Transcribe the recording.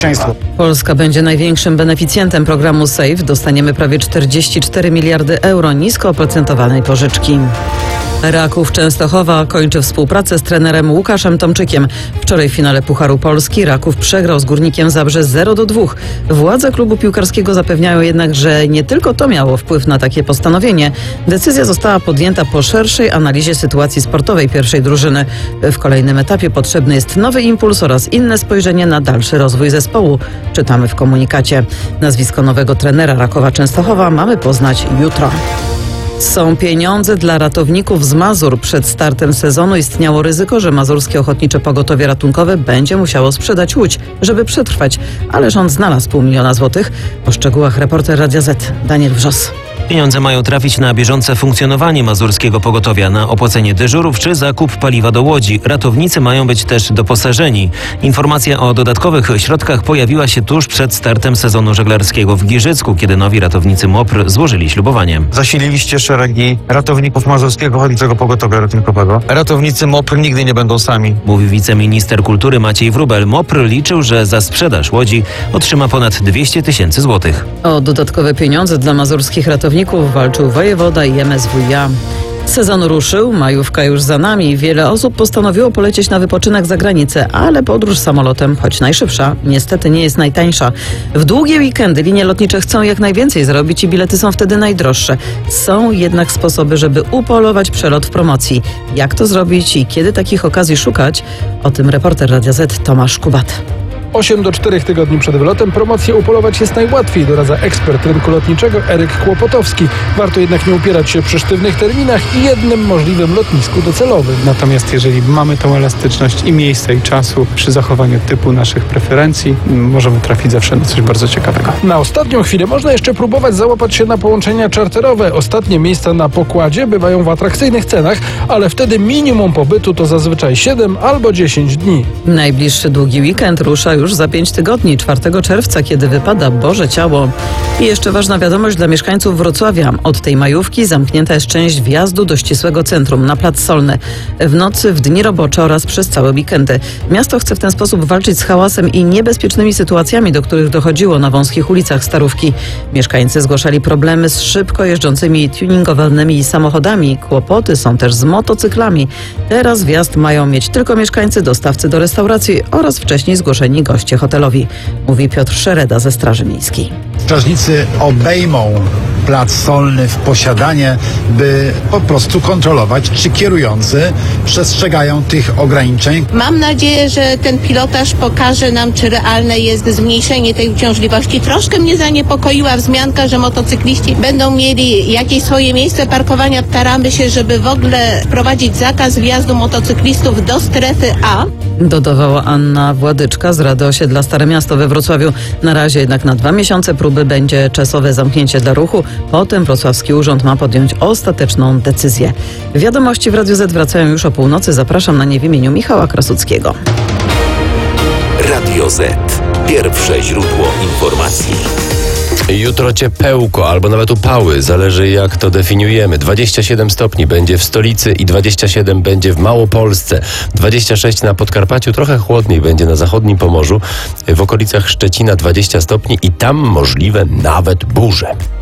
Polska będzie największym beneficjentem programu SAFE. Dostaniemy prawie 44 miliardy euro nisko oprocentowanej pożyczki. Raków Częstochowa kończy współpracę z trenerem Łukaszem Tomczykiem. Wczoraj w finale Pucharu Polski Raków przegrał z Górnikiem Zabrze 0-2. Władze klubu piłkarskiego zapewniają jednak, że nie tylko to miało wpływ na takie postanowienie. Decyzja została podjęta po szerszej analizie sytuacji sportowej pierwszej drużyny. W kolejnym etapie potrzebny jest nowy impuls oraz inne spojrzenie na dalszy rozwój zespołu. Czytamy w komunikacie. Nazwisko nowego trenera Rakowa Częstochowa mamy poznać jutro. Są pieniądze dla ratowników z Mazur. Przed startem sezonu istniało ryzyko, że Mazurskie Ochotnicze Pogotowie Ratunkowe będzie musiało sprzedać łódź, żeby przetrwać. Ale rząd znalazł 500 000 złotych. O szczegółach reporter Radia Z Daniel Wrzos. Pieniądze mają trafić na bieżące funkcjonowanie Mazurskiego Pogotowia, na opłacenie dyżurów czy zakup paliwa do łodzi. Ratownicy mają być też doposażeni. Informacja o dodatkowych środkach pojawiła się tuż przed startem sezonu żeglarskiego w Giżycku, kiedy nowi ratownicy MOPR złożyli ślubowanie. Zasililiście szeregi ratowników Mazurskiego Ochotniczego Pogotowia Ratunkowego. Ratownicy MOPR nigdy nie będą sami, Mówi wiceminister kultury Maciej Wróbel. MOPR liczył, że za sprzedaż łodzi otrzyma ponad 200 000 złotych. O dodatkowe pieniądze dla mazurskich ratowników walczył wojewoda i MSWiA. Sezon ruszył, majówka już za nami. Wiele osób postanowiło polecieć na wypoczynek za granicę, ale podróż samolotem, choć najszybsza, niestety nie jest najtańsza. W długie weekendy linie lotnicze chcą jak najwięcej zrobić i bilety są wtedy najdroższe. Są jednak sposoby, żeby upolować przelot w promocji. Jak to zrobić i kiedy takich okazji szukać? O tym reporter Radia Z Tomasz Kubat. 8 do 4 tygodni przed wylotem promocję upolować jest najłatwiej, doradza ekspert rynku lotniczego Eryk Kłopotowski. Warto jednak nie upierać się przy sztywnych terminach i jednym możliwym lotnisku docelowym. Natomiast jeżeli mamy tą elastyczność i miejsca i czasu przy zachowaniu typu naszych preferencji, możemy trafić zawsze na coś bardzo ciekawego. Na ostatnią chwilę można jeszcze próbować załapać się na połączenia czarterowe. Ostatnie miejsca na pokładzie bywają w atrakcyjnych cenach, ale wtedy minimum pobytu to zazwyczaj 7 albo 10 dni. Najbliższy długi weekend rusza już za 5 tygodni, 4 czerwca, kiedy wypada Boże Ciało. I jeszcze ważna wiadomość dla mieszkańców Wrocławia. Od tej majówki zamknięta jest część wjazdu do ścisłego centrum na Plac Solny. W nocy, w dni robocze oraz przez całe weekendy. Miasto chce w ten sposób walczyć z hałasem i niebezpiecznymi sytuacjami, do których dochodziło na wąskich ulicach Starówki. Mieszkańcy zgłaszali problemy z szybko jeżdżącymi tuningowanymi samochodami. Kłopoty są też z motocyklami. Teraz wjazd mają mieć tylko mieszkańcy, dostawcy do restauracji oraz wcześniej zgłoszeni goście hotelowi, mówi Piotr Szereda ze Straży Miejskiej. Strażnicy obejmą Plac Solny w posiadanie, by po prostu kontrolować, czy kierujący przestrzegają tych ograniczeń. Mam nadzieję, że ten pilotaż pokaże nam, czy realne jest zmniejszenie tej uciążliwości. Troszkę mnie zaniepokoiła wzmianka, że motocykliści będą mieli jakieś swoje miejsce parkowania. Staramy się, żeby w ogóle wprowadzić zakaz wjazdu motocyklistów do strefy A. Dodawała Anna Władyczka z Rady Osiedla Stare Miasto we Wrocławiu. Na razie jednak na 2 miesiące próby będzie czasowe zamknięcie dla ruchu. Potem wrocławski urząd ma podjąć ostateczną decyzję. Wiadomości w Radiu Z wracają już o północy. Zapraszam na nie w imieniu Michała Krasuckiego. Radio Z. Pierwsze źródło informacji. Jutro ciepełko albo nawet upały, zależy jak to definiujemy. 27 stopni będzie w stolicy i 27 będzie w Małopolsce. 26 na Podkarpaciu, trochę chłodniej będzie na zachodnim Pomorzu. W okolicach Szczecina 20 stopni i tam możliwe nawet burze.